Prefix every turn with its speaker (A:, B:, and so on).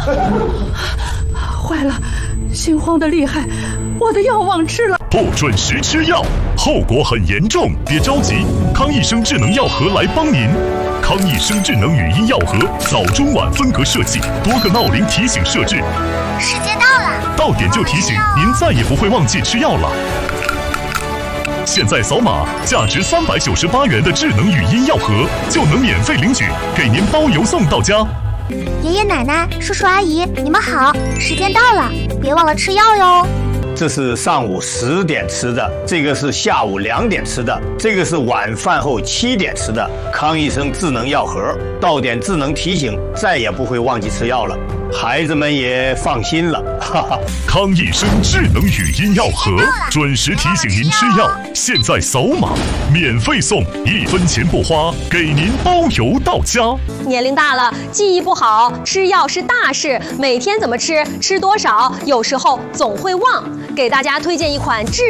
A: 坏了，心慌的厉害，我的药忘吃了。
B: 不准时吃药，后果很严重。别着急，康益生智能药盒来帮您。康益生智能语音药盒，早中晚分隔设计，多个闹铃提醒设置。
C: 时间到了，
B: 到点就提醒，您再也不会忘记吃药了。现在扫码，价值398元的智能语音药盒就能免费领取，给您包邮送到家。
C: 爷爷奶奶、叔叔阿姨，你们好，时间到了，别忘了吃药哟。
D: 这是上午10点吃的，这个是下午2点吃的，这个是晚饭后7点吃的。康益生智能药盒，到点智能提醒，再也不会忘记吃药了，孩子们也放心了。哈哈，
B: 康益生智能语音药盒，准时提醒您吃药。现在扫码，免费送，1分钱不花，给您包邮到家。
E: 年龄大了，记忆不好，吃药是大事，每天怎么吃，吃多少，有时候总会忘。给大家推荐一款